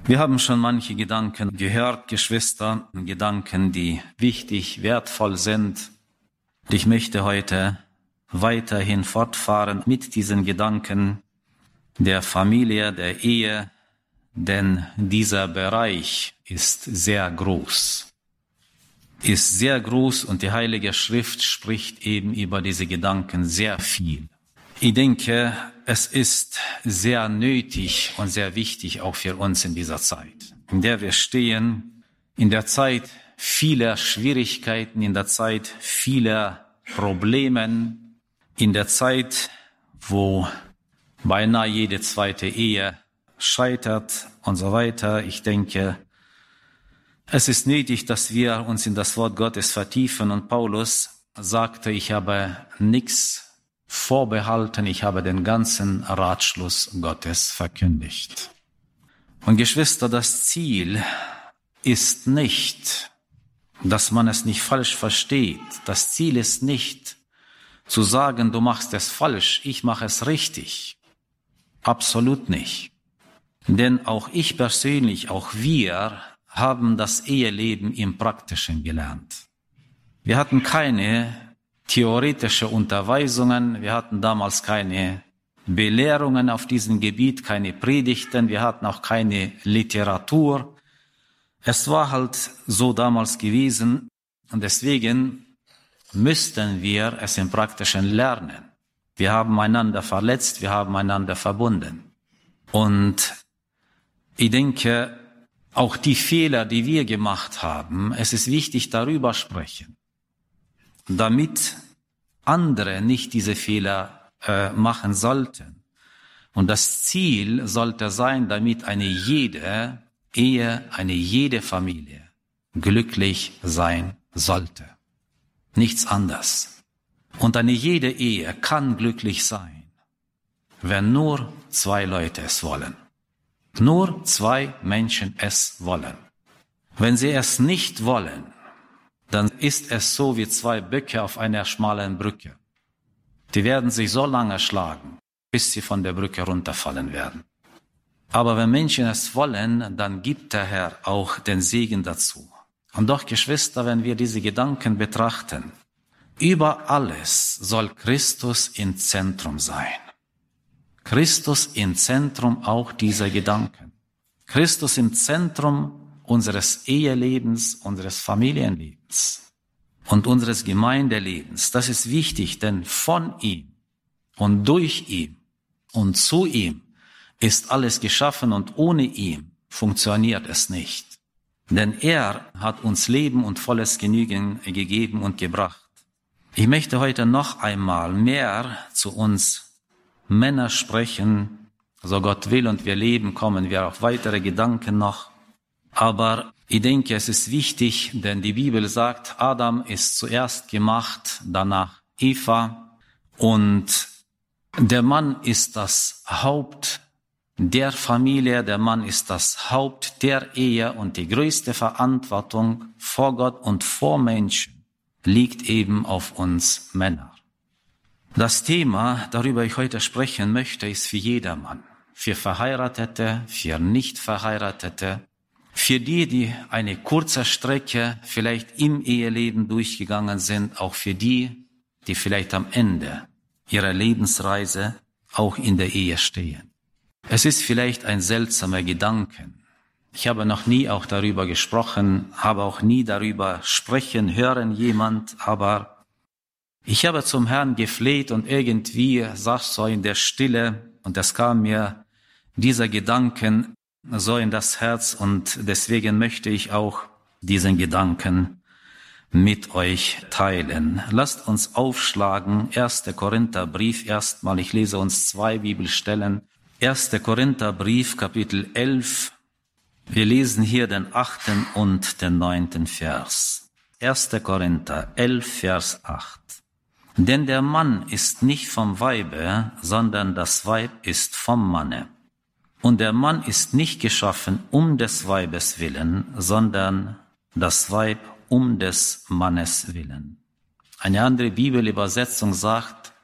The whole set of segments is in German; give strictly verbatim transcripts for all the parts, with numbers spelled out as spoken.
Wir haben schon manche Gedanken gehört, Geschwister, Gedanken, die wichtig, wertvoll sind. Ich möchte heute weiterhin fortfahren mit diesen Gedanken der Familie, der Ehe, denn dieser Bereich ist sehr groß. Ist sehr groß und die Heilige Schrift spricht eben über diese Gedanken sehr viel. Ich denke, es ist sehr nötig und sehr wichtig auch für uns in dieser Zeit, in der wir stehen, in der Zeit vieler Schwierigkeiten, in der Zeit vieler Problemen, in der Zeit, wo beinahe jede zweite Ehe scheitert und so weiter. Ich denke, es ist nötig, dass wir uns in das Wort Gottes vertiefen. Und Paulus sagte, ich habe nichts vorbehalten, ich habe den ganzen Ratschluss Gottes verkündigt. Und Geschwister, das Ziel ist nicht, dass man es nicht falsch versteht. Das Ziel ist nicht zu sagen, du machst es falsch, ich mache es richtig. Absolut nicht. Denn auch ich persönlich, auch wir haben das Eheleben im Praktischen gelernt. Wir hatten keine theoretische Unterweisungen, wir hatten damals keine Belehrungen auf diesem Gebiet, keine Predigten, wir hatten auch keine Literatur. Es war halt so damals gewesen und deswegen müssten wir es im Praktischen lernen. Wir haben einander verletzt, wir haben einander verbunden. Und ich denke, auch die Fehler, die wir gemacht haben, es ist wichtig, darüber sprechen, damit andere nicht diese Fehler äh, machen sollten. Und das Ziel sollte sein, damit eine jede Ehe, eine jede Familie glücklich sein sollte. Nichts anderes. Und eine jede Ehe kann glücklich sein, wenn nur zwei Leute es wollen. Nur zwei Menschen es wollen. Wenn sie es nicht wollen, dann ist es so wie zwei Böcke auf einer schmalen Brücke. Die werden sich so lange schlagen, bis sie von der Brücke runterfallen werden. Aber wenn Menschen es wollen, dann gibt der Herr auch den Segen dazu. Und doch, Geschwister, wenn wir diese Gedanken betrachten, über alles soll Christus im Zentrum sein. Christus im Zentrum auch dieser Gedanken. Christus im Zentrum unseres Ehelebens, unseres Familienlebens und unseres Gemeindelebens. Das ist wichtig, denn von ihm und durch ihn und zu ihm ist alles geschaffen und ohne ihn funktioniert es nicht. Denn er hat uns Leben und volles Genügen gegeben und gebracht. Ich möchte heute noch einmal mehr zu uns Männer sprechen, so Gott will und wir leben, kommen wir auf weitere Gedanken noch. Aber ich denke, es ist wichtig, denn die Bibel sagt, Adam ist zuerst gemacht, danach Eva. Und der Mann ist das Haupt der Familie, der Mann ist das Haupt der Ehe und die größte Verantwortung vor Gott und vor Menschen liegt eben auf uns Männern. Das Thema, darüber ich heute sprechen möchte, ist für jedermann, für Verheiratete, für Nicht-Verheiratete, für die, die eine kurze Strecke vielleicht im Eheleben durchgegangen sind, auch für die, die vielleicht am Ende ihrer Lebensreise auch in der Ehe stehen. Es ist vielleicht ein seltsamer Gedanke. Ich habe noch nie auch darüber gesprochen, habe auch nie darüber sprechen hören jemand, aber ich habe zum Herrn gefleht und irgendwie saß so in der Stille und es kam mir dieser Gedanken so in das Herz und deswegen möchte ich auch diesen Gedanken mit euch teilen. Lasst uns aufschlagen, erster Korintherbrief erstmal, ich lese uns zwei Bibelstellen. erster Korintherbrief, Kapitel elf, wir lesen hier den achten und den neunten Vers. erster Korinther elf, Vers acht. Denn der Mann ist nicht vom Weibe, sondern das Weib ist vom Manne. Und der Mann ist nicht geschaffen um des Weibes willen, sondern das Weib um des Mannes willen. Eine andere Bibelübersetzung sagt,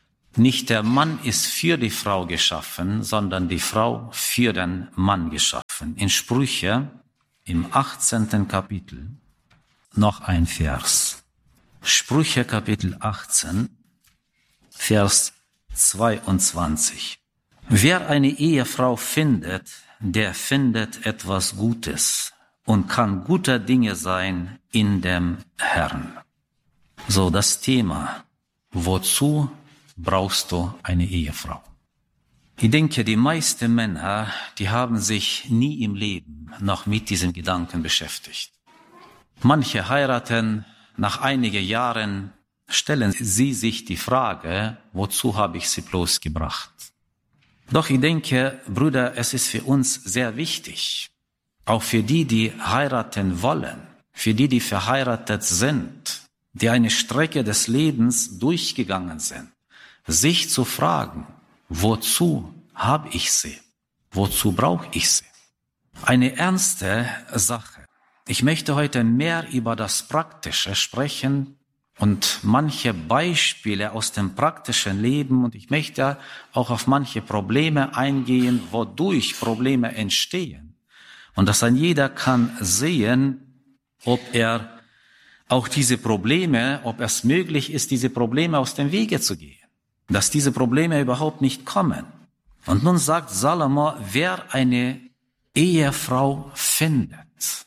nicht der Mann ist für die Frau geschaffen, sondern die Frau für den Mann geschaffen. offen in Sprüche im achtzehnten Kapitel noch ein Vers. Sprüche Kapitel achtzehn, Vers zweiundzwanzig. Wer eine Ehefrau findet, der findet etwas Gutes und kann guter Dinge sein in dem Herrn. So, das Thema, wozu brauchst du eine Ehefrau? Ich denke, die meisten Männer, die haben sich nie im Leben noch mit diesen Gedanken beschäftigt. Manche heiraten, nach einigen Jahren stellen sie sich die Frage, wozu habe ich sie bloß gebracht? Doch ich denke, Brüder, es ist für uns sehr wichtig, auch für die, die heiraten wollen, für die, die verheiratet sind, die eine Strecke des Lebens durchgegangen sind, sich zu fragen, wozu habe ich sie? Wozu brauche ich sie? Eine ernste Sache. Ich möchte heute mehr über das Praktische sprechen und manche Beispiele aus dem praktischen Leben, und ich möchte auch auf manche Probleme eingehen, wodurch Probleme entstehen. Und dass ein jeder kann sehen, ob er auch diese Probleme, ob es möglich ist, diese Probleme aus dem Wege zu gehen. Dass diese Probleme überhaupt nicht kommen. Und nun sagt Salomo, wer eine Ehefrau findet.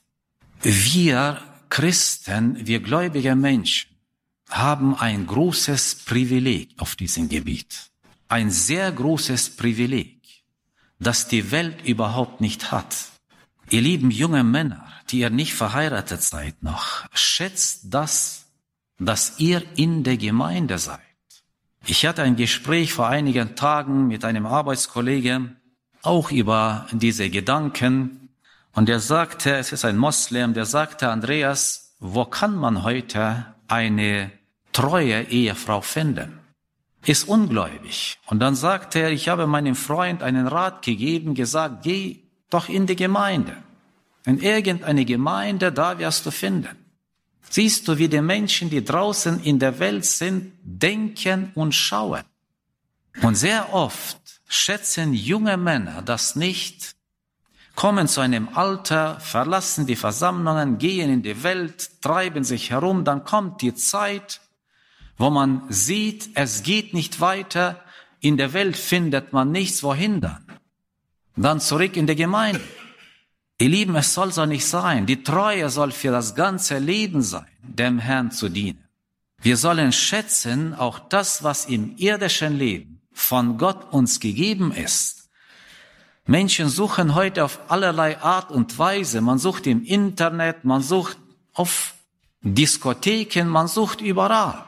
Wir Christen, wir gläubige Menschen, haben ein großes Privileg auf diesem Gebiet. Ein sehr großes Privileg, das die Welt überhaupt nicht hat. Ihr lieben junge Männer, die ihr nicht verheiratet seid noch, schätzt das, dass ihr in der Gemeinde seid. Ich hatte ein Gespräch vor einigen Tagen mit einem Arbeitskollegen, auch über diese Gedanken. Und der sagte, es ist ein Moslem, der sagte, Andreas, wo kann man heute eine treue Ehefrau finden? Ist ungläubig. Und dann sagte er, ich habe meinem Freund einen Rat gegeben, gesagt, geh doch in die Gemeinde. In irgendeine Gemeinde, da wirst du finden. Siehst du, wie die Menschen, die draußen in der Welt sind, denken und schauen. Und sehr oft schätzen junge Männer das nicht, kommen zu einem Alter, verlassen die Versammlungen, gehen in die Welt, treiben sich herum, dann kommt die Zeit, wo man sieht, es geht nicht weiter, in der Welt findet man nichts, wohin dann? Dann zurück in die Gemeinde. Ihr Lieben, es soll so nicht sein. Die Treue soll für das ganze Leben sein, dem Herrn zu dienen. Wir sollen schätzen auch das, was im irdischen Leben von Gott uns gegeben ist. Menschen suchen heute auf allerlei Art und Weise. Man sucht im Internet, man sucht auf Diskotheken, man sucht überall.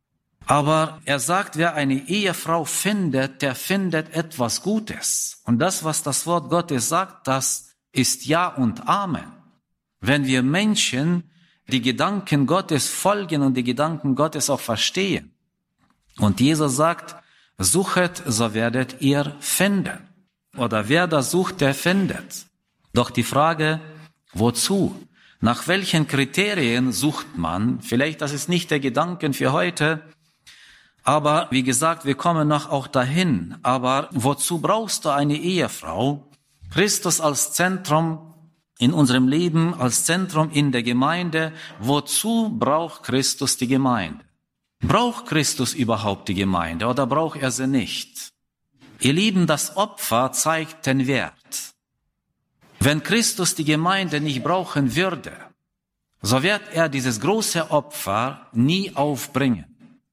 Aber er sagt, wer eine Ehefrau findet, der findet etwas Gutes. Und das, was das Wort Gottes sagt, das ist Ja und Amen. Wenn wir Menschen die Gedanken Gottes folgen und die Gedanken Gottes auch verstehen. Und Jesus sagt, suchet, so werdet ihr finden. Oder wer da sucht, der findet. Doch die Frage, wozu? Nach welchen Kriterien sucht man? Vielleicht, das ist nicht der Gedanke für heute. Aber wie gesagt, wir kommen noch auch dahin. Aber wozu brauchst du eine Ehefrau? Christus als Zentrum in unserem Leben, als Zentrum in der Gemeinde. Wozu braucht Christus die Gemeinde? Braucht Christus überhaupt die Gemeinde oder braucht er sie nicht? Ihr Lieben, das Opfer zeigt den Wert. Wenn Christus die Gemeinde nicht brauchen würde, so wird er dieses große Opfer nie aufbringen.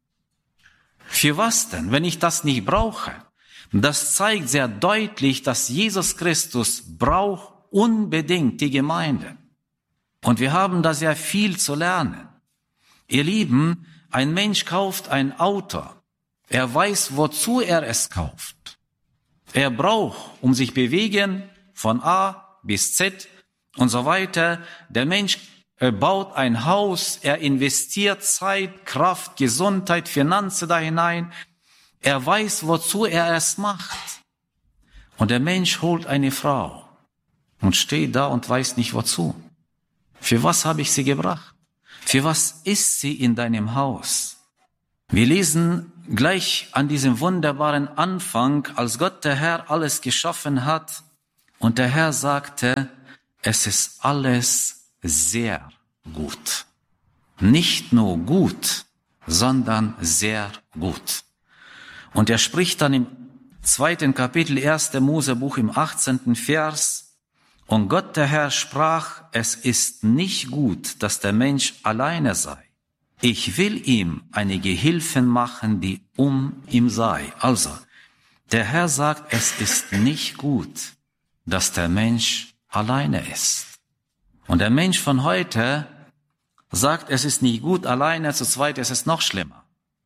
Für was denn, wenn ich das nicht brauche? Das zeigt sehr deutlich, dass Jesus Christus braucht unbedingt die Gemeinde. Und wir haben da sehr viel zu lernen. Ihr Lieben, ein Mensch kauft ein Auto. Er weiß, wozu er es kauft. Er braucht, um sich bewegen, von A bis Z und so weiter. Der Mensch baut ein Haus, er investiert Zeit, Kraft, Gesundheit, Finanzen da hinein. Er weiß, wozu er es macht. Und der Mensch holt eine Frau und steht da und weiß nicht wozu. Für was habe ich sie gebracht? Für was ist sie in deinem Haus? Wir lesen gleich an diesem wunderbaren Anfang, als Gott der Herr alles geschaffen hat, Und der Herr sagte, es ist alles sehr gut. Nicht nur gut, sondern sehr gut. Und er spricht dann im zweiten Kapitel erster Mosebuch im achtzehnten Vers, und Gott der Herr sprach, es ist nicht gut, dass der Mensch alleine sei. Ich will ihm eine Gehilfin machen, die um ihm sei. Also, der Herr sagt, es ist nicht gut, dass der Mensch alleine ist. Und der Mensch von heute sagt, es ist nicht gut alleine, zu zweit ist es noch schlimmer.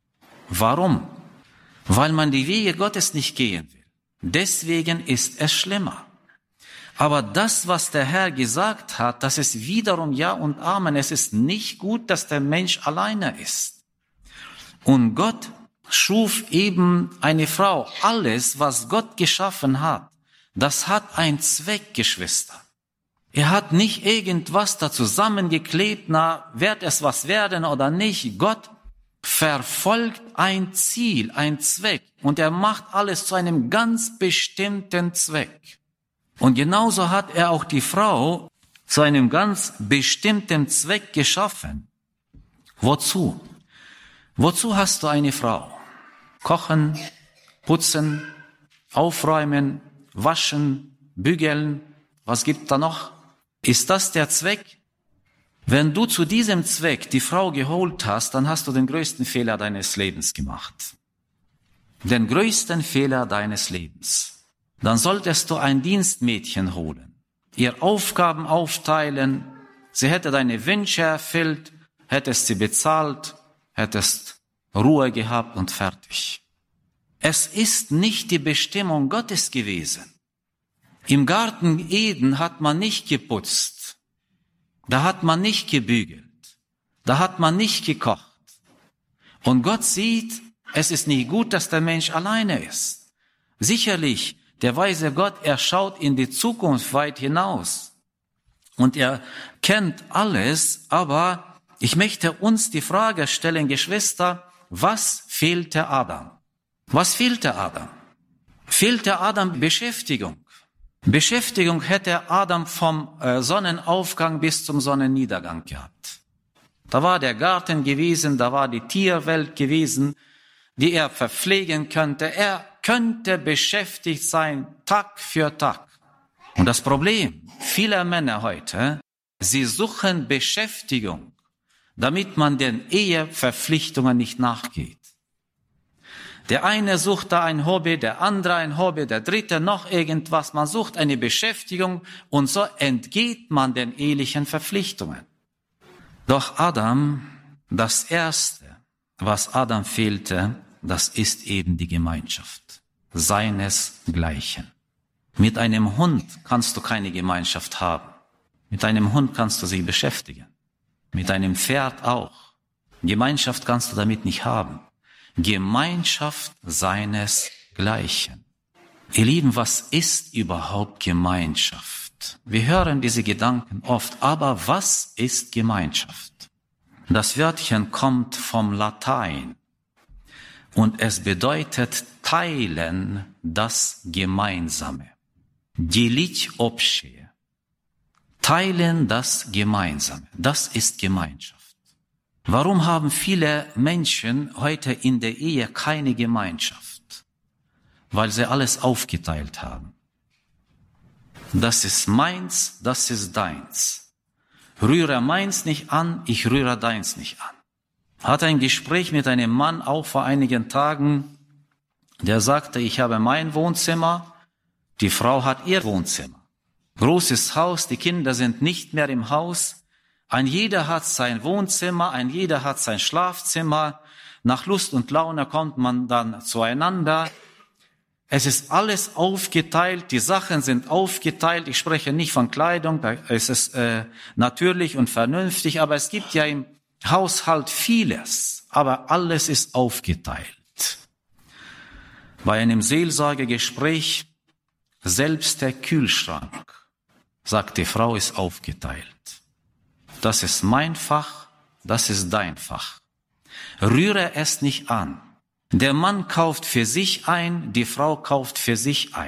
Warum? Weil man die Wege Gottes nicht gehen will. Deswegen ist es schlimmer. Aber das, was der Herr gesagt hat, das ist wiederum Ja und Amen. Es ist nicht gut, dass der Mensch alleine ist. Und Gott schuf eben eine Frau. Alles, was Gott geschaffen hat, das hat einen Zweck, Geschwister. Er hat nicht irgendwas da zusammengeklebt, na, wird es was werden oder nicht. Gott verfolgt ein Ziel, ein Zweck. Und er macht alles zu einem ganz bestimmten Zweck. Und genauso hat er auch die Frau zu einem ganz bestimmten Zweck geschaffen. Wozu? Wozu hast du eine Frau? Kochen, putzen, aufräumen, waschen, bügeln. Was gibt da noch? Ist das der Zweck? Wenn du zu diesem Zweck die Frau geholt hast, dann hast du den größten Fehler deines Lebens gemacht. Den größten Fehler deines Lebens. Dann solltest du ein Dienstmädchen holen, ihr Aufgaben aufteilen, sie hätte deine Wünsche erfüllt, hättest sie bezahlt, hättest Ruhe gehabt und fertig. Es ist nicht die Bestimmung Gottes gewesen. Im Garten Eden hat man nicht geputzt, da hat man nicht gebügelt, da hat man nicht gekocht. Und Gott sieht, es ist nicht gut, dass der Mensch alleine ist. Sicherlich, der weise Gott, er schaut in die Zukunft weit hinaus und er kennt alles, aber ich möchte uns die Frage stellen, Geschwister, was fehlte Adam? Was fehlte Adam? Fehlte Adam Beschäftigung? Beschäftigung hätte Adam vom Sonnenaufgang bis zum Sonnenniedergang gehabt. Da war der Garten gewesen, da war die Tierwelt gewesen, die er verpflegen könnte. Er könnte beschäftigt sein, Tag für Tag. Und das Problem vieler Männer heute, sie suchen Beschäftigung, damit man den Eheverpflichtungen nicht nachgeht. Der eine sucht da ein Hobby, der andere ein Hobby, der dritte noch irgendwas. Man sucht eine Beschäftigung und so entgeht man den ehelichen Verpflichtungen. Doch Adam, das Erste, was Adam fehlte, das ist eben die Gemeinschaft, seinesgleichen. Mit einem Hund kannst du keine Gemeinschaft haben. Mit einem Hund kannst du sich beschäftigen. Mit einem Pferd auch. Gemeinschaft kannst du damit nicht haben. Gemeinschaft seinesgleichen. Ihr Lieben, was ist überhaupt Gemeinschaft? Wir hören diese Gedanken oft, aber was ist Gemeinschaft? Das Wörtchen kommt vom Latein und es bedeutet teilen das Gemeinsame. Делить общее. Teilen das Gemeinsame. Das ist Gemeinschaft. Warum haben viele Menschen heute in der Ehe keine Gemeinschaft? Weil sie alles aufgeteilt haben. Das ist meins, das ist deins. Rühre meins nicht an, ich rühre deins nicht an. Hatte ein Gespräch mit einem Mann auch vor einigen Tagen, der sagte, ich habe mein Wohnzimmer, die Frau hat ihr Wohnzimmer. Großes Haus, die Kinder sind nicht mehr im Haus. Ein jeder hat sein Wohnzimmer, ein jeder hat sein Schlafzimmer. Nach Lust und Laune kommt man dann zueinander. Es ist alles aufgeteilt, die Sachen sind aufgeteilt. Ich spreche nicht von Kleidung, da ist es äh, natürlich und vernünftig, aber es gibt ja im Haushalt vieles, aber alles ist aufgeteilt. Bei einem Seelsorgegespräch, selbst der Kühlschrank, sagt die Frau, ist aufgeteilt. Das ist mein Fach, das ist dein Fach. Rühre es nicht an. Der Mann kauft für sich ein, die Frau kauft für sich ein.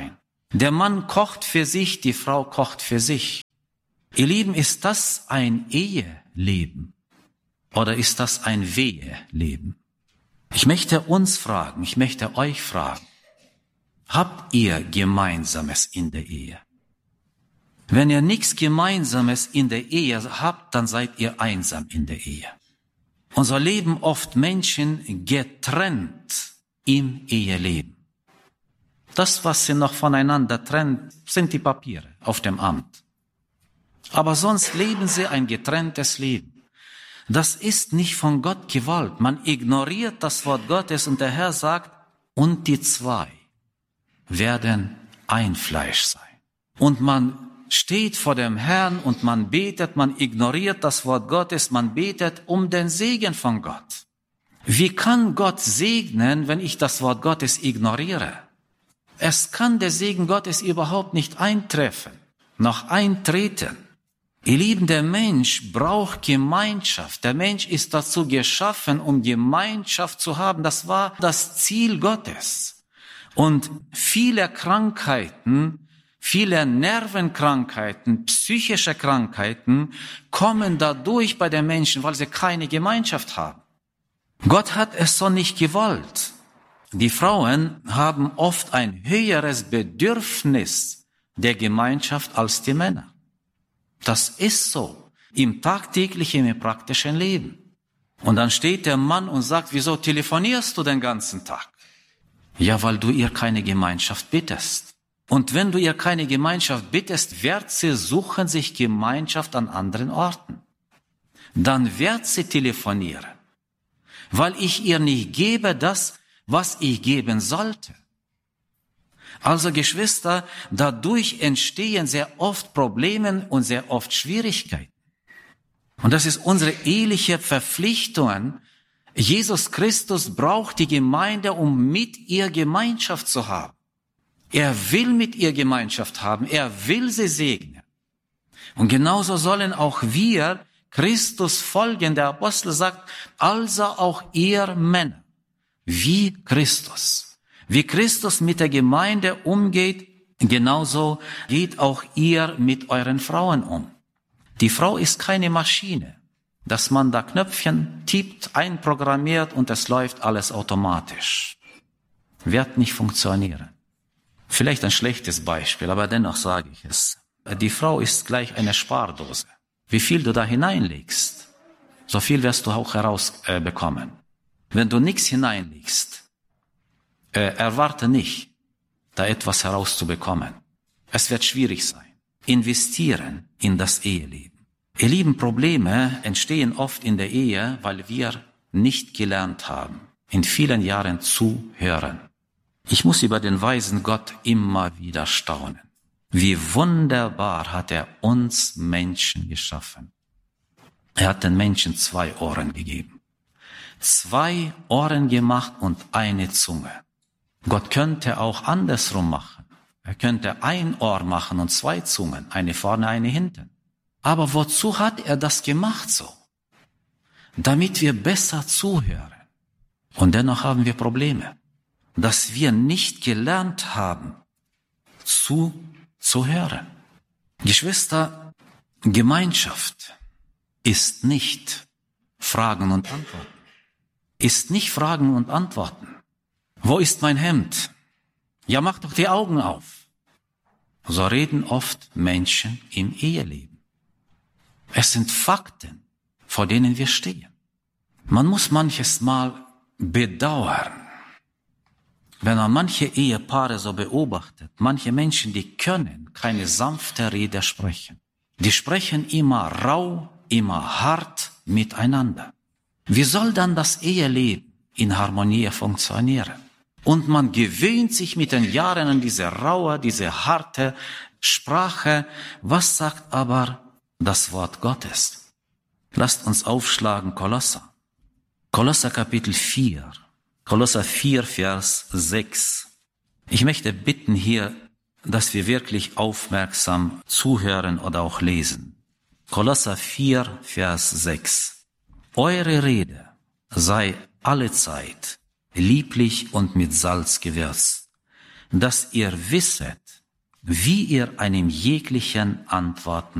Der Mann kocht für sich, die Frau kocht für sich. Ihr Lieben, ist das ein Eheleben oder ist das ein Weheleben? Ich möchte uns fragen, ich möchte euch fragen, habt ihr Gemeinsames in der Ehe? Wenn ihr nichts Gemeinsames in der Ehe habt, dann seid ihr einsam in der Ehe. Und so leben oft Menschen getrennt im Eheleben. Das, was sie noch voneinander trennt, sind die Papiere auf dem Amt. Aber sonst leben sie ein getrenntes Leben. Das ist nicht von Gott gewollt. Man ignoriert das Wort Gottes und der Herr sagt, und die zwei werden ein Fleisch sein. Und man steht vor dem Herrn und man betet, man ignoriert das Wort Gottes, man betet um den Segen von Gott. Wie kann Gott segnen, wenn ich das Wort Gottes ignoriere? Es kann der Segen Gottes überhaupt nicht eintreffen, noch eintreten. Ihr Lieben, der Mensch braucht Gemeinschaft. Der Mensch ist dazu geschaffen, um Gemeinschaft zu haben. Das war das Ziel Gottes. Und viele Krankheiten, viele Nervenkrankheiten, psychische Krankheiten kommen dadurch bei den Menschen, weil sie keine Gemeinschaft haben. Gott hat es so nicht gewollt. Die Frauen haben oft ein höheres Bedürfnis der Gemeinschaft als die Männer. Das ist so im tagtäglichen, im praktischen Leben. Und dann steht der Mann und sagt, wieso telefonierst du den ganzen Tag? Ja, weil du ihr keine Gemeinschaft bittest. Und wenn du ihr keine Gemeinschaft bittest, wird sie suchen sich Gemeinschaft an anderen Orten. Dann wird sie telefonieren, weil ich ihr nicht gebe das, was ich geben sollte. Also Geschwister, dadurch entstehen sehr oft Probleme und sehr oft Schwierigkeiten. Und das ist unsere eheliche Verpflichtung. Jesus Christus braucht die Gemeinde, um mit ihr Gemeinschaft zu haben. Er will mit ihr Gemeinschaft haben. Er will sie segnen. Und genauso sollen auch wir Christus folgen. Der Apostel sagt, also auch ihr Männer, wie Christus. Wie Christus mit der Gemeinde umgeht, genauso geht auch ihr mit euren Frauen um. Die Frau ist keine Maschine, dass man da Knöpfchen tippt, einprogrammiert und es läuft alles automatisch. Wird nicht funktionieren. Vielleicht ein schlechtes Beispiel, aber dennoch sage ich es. Die Frau ist gleich eine Spardose. Wie viel du da hineinlegst, so viel wirst du auch herausbekommen. Wenn du nichts hineinlegst, Äh, erwarte nicht, da etwas herauszubekommen. Es wird schwierig sein. Investieren in das Eheleben. Ihr Lieben, Probleme entstehen oft in der Ehe, weil wir nicht gelernt haben, in vielen Jahren zu hören. Ich muss über den weisen Gott immer wieder staunen. Wie wunderbar hat er uns Menschen geschaffen. Er hat den Menschen zwei Ohren gegeben. Zwei Ohren gemacht und eine Zunge. Gott könnte auch andersrum machen. Er könnte ein Ohr machen und zwei Zungen, eine vorne, eine hinten. Aber wozu hat er das gemacht so? Damit wir besser zuhören. Und dennoch haben wir Probleme, dass wir nicht gelernt haben, zuzuhören. Geschwister, Gemeinschaft ist nicht Fragen und Antworten. Ist nicht Fragen und Antworten. Wo ist mein Hemd? Ja, mach doch die Augen auf. So reden oft Menschen im Eheleben. Es sind Fakten, vor denen wir stehen. Man muss manches Mal bedauern, wenn man manche Ehepaare so beobachtet. Manche Menschen, die können keine sanfte Rede sprechen. Die sprechen immer rau, immer hart miteinander. Wie soll dann das Eheleben in Harmonie funktionieren? Und man gewöhnt sich mit den Jahren an diese raue, diese harte Sprache. Was sagt aber das Wort Gottes? Lasst uns aufschlagen, Kolosser. Kolosser Kapitel vier. Kolosser vier, Vers sechs. Ich möchte bitten hier, dass wir wirklich aufmerksam zuhören oder auch lesen. Kolosser vier, Vers sechs. Eure Rede sei allezeit lieblich und mit Salz gewürzt, dass ihr wisset, wie ihr einem jeglichen antworten